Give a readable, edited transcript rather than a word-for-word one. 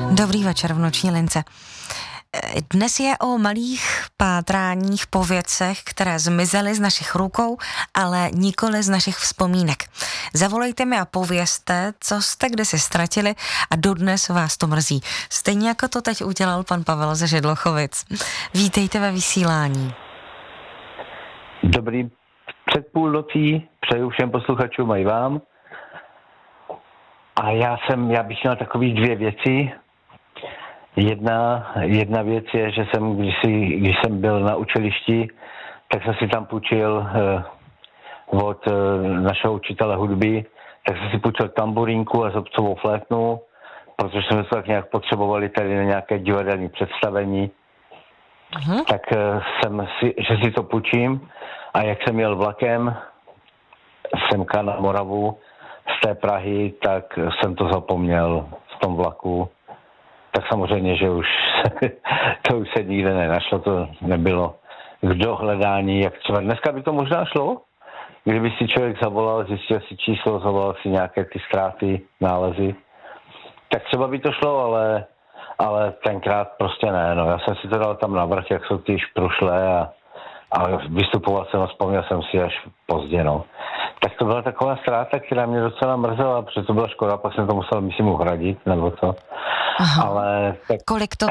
Dobrý večer v Noční lince. Dnes je o malých pátráních po věcech, které zmizely z našich rukou, ale nikoli z našich vzpomínek. Zavolejte mi a povězte, co jste kdysi ztratili a dodnes vás to mrzí. Stejně jako to teď udělal pan Pavel ze Židlochovic. Vítejte ve vysílání. Dobrý předpůlnocí, přeju všem posluchačům a i vám. A já bych měl takový dvě věci. Jedna věc je, že když jsem byl na učilišti, tak jsem si tam půjčil od našeho učitele hudby, tak jsem si půjčil tamburínku a zobcovou flétnu, protože jsme to tak nějak potřebovali tady na nějaké divadelní představení. Tak že si to půjčím, a jak jsem jel vlakem semka na Moravu z té Prahy, tak jsem to zapomněl v tom vlaku. Tak samozřejmě, že to už se nikde nenašlo, to nebylo k dohledání, jak třeba dneska by to možná šlo, kdyby si člověk zavolal, zjistil si číslo, zavolal si nějaké ty ztráty, nálezy, tak třeba by to šlo, ale tenkrát prostě ne, no. Já jsem si to dal tam navrch, jak jsou ty šprušlé a vystupovat jsem a vzpomněl jsem si až pozdě, no. Tak to byla taková ztráta, která mě docela mrzela, protože to byla škoda, pak jsem to musel, myslím, uhradit, nebo to. Aha. Ale tak...